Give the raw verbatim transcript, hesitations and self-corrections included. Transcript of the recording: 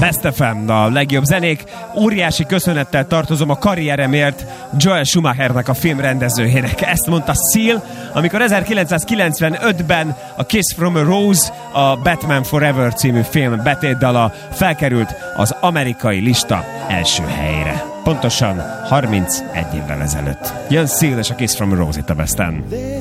Best ef em, a legjobb zenék. Óriási köszönettel tartozom a karrieremért Joel Schumachernek, a filmrendezőjének. Ezt mondta Seal, amikor ezerkilencszázkilencvenötben a Kiss from a Rose, a Batman Forever című film betétdala felkerült az amerikai lista első helyére. Pontosan harmincegy évvel ezelőtt. Jön Seal és a Kiss from a Rose itt a Besten.